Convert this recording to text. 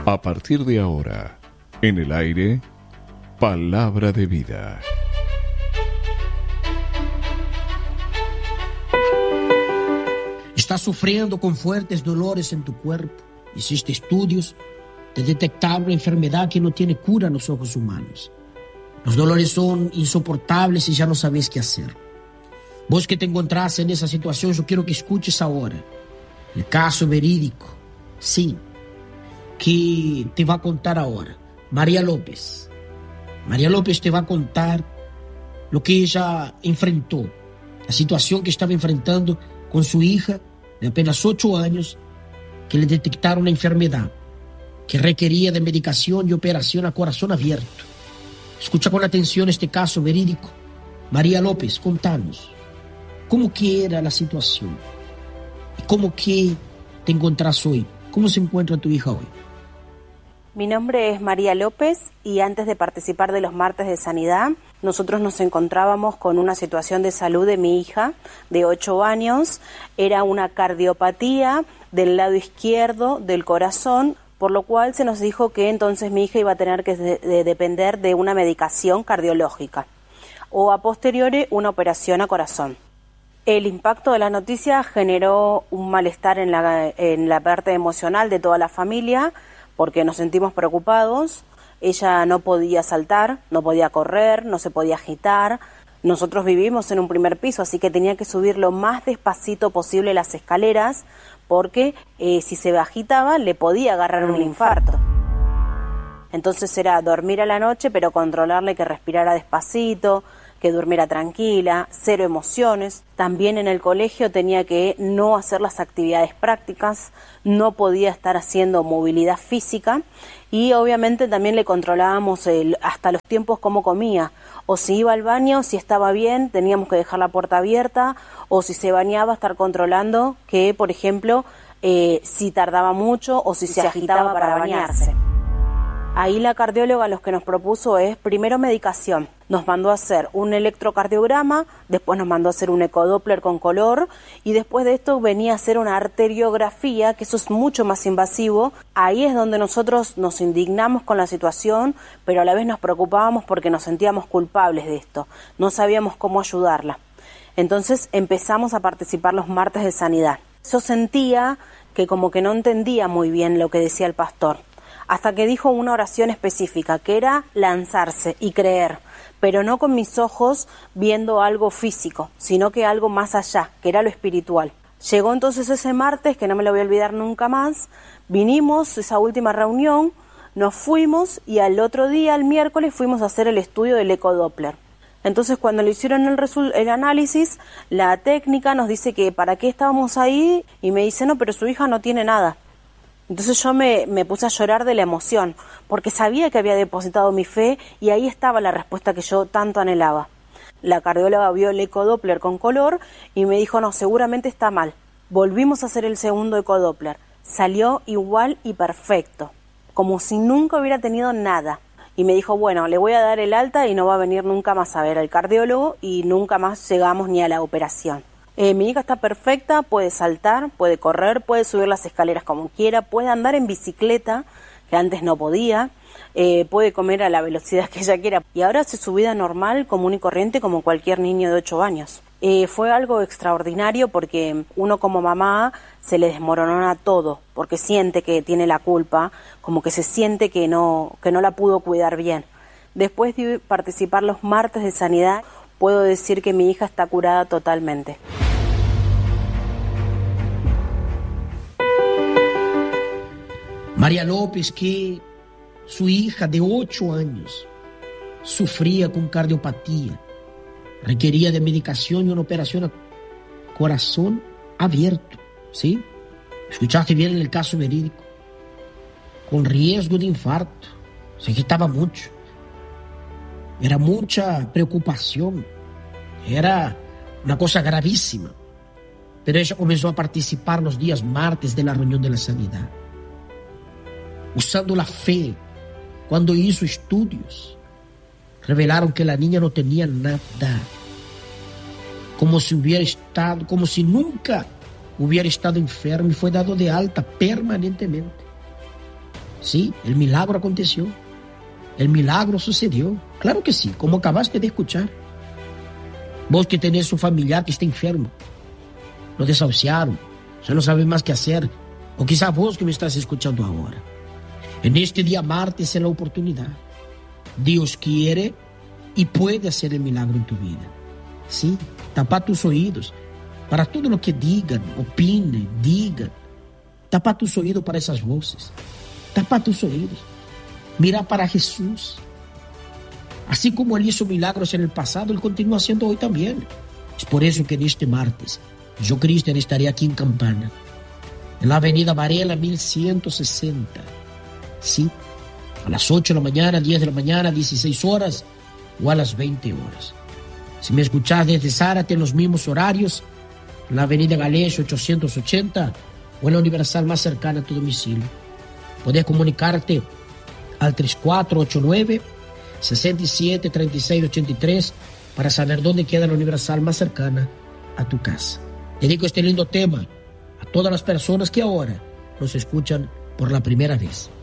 A partir de ahora, en el aire, Palabra de Vida. Estás sufriendo con fuertes dolores en tu cuerpo. Hiciste estudios, te detectaron una enfermedad que no tiene cura en los ojos humanos. Los dolores son insoportables y ya no sabes qué hacer. Vos que te encontraste en esa situación, yo quiero que escuches ahora el caso verídico, sí, que te va a contar ahora María López. María López te va a contar lo que ella enfrentó, la situación que estaba enfrentando con su hija de apenas 8 años, que le detectaron una enfermedad que requería de medicación y operación a corazón abierto. Escucha con atención este caso verídico. María López, contanos, ¿cómo que era la situación? ¿Y cómo que te encontrás hoy? ¿Cómo se encuentra tu hija hoy? Mi nombre es María López y antes de participar de los martes de sanidad, nosotros nos encontrábamos con una situación de salud de mi hija de 8 años. Era una cardiopatía del lado izquierdo del corazón, por lo cual se nos dijo que entonces mi hija iba a tener que depender de una medicación cardiológica o a posteriori una operación a corazón. El impacto de la noticia generó un malestar en la parte emocional de toda la familia, porque nos sentimos preocupados. Ella no podía saltar, no podía correr, no se podía agitar. Nosotros vivimos en un primer piso, así que tenía que subir lo más despacito posible las escaleras, porque si se agitaba le podía agarrar un infarto. Entonces era dormir a la noche, pero controlarle que respirara despacito, que durmiera tranquila, 0 emociones. También en el colegio tenía que no hacer las actividades prácticas, no podía estar haciendo movilidad física y obviamente también le controlábamos hasta los tiempos cómo comía. O si iba al baño, si estaba bien, teníamos que dejar la puerta abierta, o si se bañaba, estar controlando que, por ejemplo, si tardaba mucho o si se agitaba para bañarse. Ahí la cardióloga lo que nos propuso es primero medicación. Nos mandó a hacer un electrocardiograma, después nos mandó a hacer un ecodoppler con color y después de esto venía a hacer una arteriografía, que eso es mucho más invasivo. Ahí es donde nosotros nos indignamos con la situación, pero a la vez nos preocupábamos porque nos sentíamos culpables de esto. No sabíamos cómo ayudarla. Entonces empezamos a participar los martes de sanidad. Yo sentía que como que no entendía muy bien lo que decía el pastor, hasta que dijo una oración específica, que era lanzarse y creer, pero no con mis ojos viendo algo físico, sino que algo más allá, que era lo espiritual. Llegó entonces ese martes, que no me lo voy a olvidar nunca más, vinimos, esa última reunión, nos fuimos y al otro día, el miércoles, fuimos a hacer el estudio del ecodoppler. Entonces cuando le hicieron el análisis, la técnica nos dice que para qué estábamos ahí y me dice, no, pero su hija no tiene nada. Entonces yo me puse a llorar de la emoción, porque sabía que había depositado mi fe y ahí estaba la respuesta que yo tanto anhelaba. La cardióloga vio el ecodoppler con color y me dijo, no, seguramente está mal. Volvimos a hacer el segundo ecodoppler. Salió igual y perfecto, como si nunca hubiera tenido nada. Y me dijo, bueno, le voy a dar el alta y no va a venir nunca más a ver al cardiólogo y nunca más llegamos ni a la operación. Mi hija está perfecta, puede saltar, puede correr, puede subir las escaleras como quiera, puede andar en bicicleta, que antes no podía, puede comer a la velocidad que ella quiera. Y ahora hace su vida normal, común y corriente, como cualquier niño de 8 años. Fue algo extraordinario porque uno como mamá se le desmoronó todo, porque siente que tiene la culpa, como que se siente que no la pudo cuidar bien. Después de participar los martes de sanidad, puedo decir que mi hija está curada totalmente. María López, que su hija de 8 años sufría con cardiopatía, requería de medicación y una operación a corazón abierto, ¿sí? Escuchaste bien en el caso verídico, con riesgo de infarto, se agitaba mucho, era mucha preocupación, era una cosa gravísima, pero ella comenzó a participar los días martes de la reunión de la sanidad, usando la fe. Cuando hizo estudios, revelaron que la niña no tenía nada, como si nunca hubiera estado enferma, y fue dado de alta permanentemente. Sí, el milagro aconteció. El milagro sucedió. Claro que sí, como acabaste de escuchar. Vos que tenés un familiar que está enfermo, lo desahuciaron, ya no sabe más qué hacer. O quizá vos que me estás escuchando ahora. En este día martes es la oportunidad. Dios quiere y puede hacer el milagro en tu vida. Sí, tapa tus oídos para todo lo que digan, opinen, digan. Tapa tus oídos para esas voces. Tapa tus oídos. Mira para Jesús. Así como Él hizo milagros en el pasado, Él continúa haciendo hoy también. Es por eso que en este martes, yo, Cristian, estaré aquí en Campana, en la avenida Varela 1160. Sí, a las 8 de la mañana, 10 de la mañana, 16 horas o a las 20 horas. Si me escuchás desde Zárate en los mismos horarios, en la avenida Galés 880 o en la Universal más cercana a tu domicilio, podés comunicarte al 3489-673683 para saber dónde queda la Universal más cercana a tu casa. Dedico este lindo tema a todas las personas que ahora nos escuchan por la primera vez.